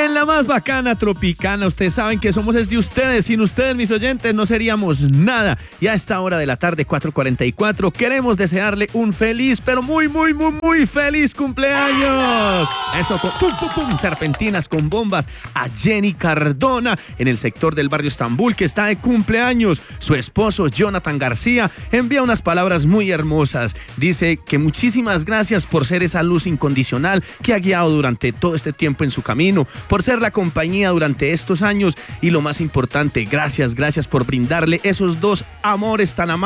En la más bacana Tropicana, ustedes saben que somos es de ustedes. Sin ustedes, mis oyentes, no seríamos nada. Y a esta hora de la tarde, 4:44, queremos desearle un feliz, pero muy feliz cumpleaños. Eso, con pum, serpentinas con bombas a Jenny Cardona en el sector del barrio Estambul, que está de cumpleaños. Su esposo, Jonathan García, envía unas palabras muy hermosas. Dice que muchísimas gracias por ser esa luz incondicional que ha guiado durante todo este tiempo en su camino, por ser la compañía durante estos años y lo más importante, gracias por brindarle esos dos amores tan amables